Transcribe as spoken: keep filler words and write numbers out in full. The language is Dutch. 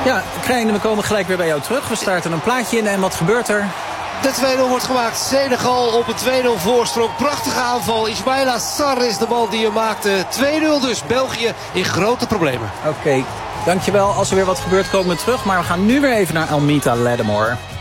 Ja, Krijn, we komen gelijk weer bij jou terug. We starten een plaatje in en wat gebeurt er? De twee nul wordt gemaakt. Senegal op een twee nul voorsprong. Prachtige aanval. Ismaila Sarr is de man die hem maakte. twee nul dus. België in grote problemen. Oké, okay, dankjewel. Als er weer wat gebeurt komen we terug. Maar we gaan nu weer even naar Almita Lattimore.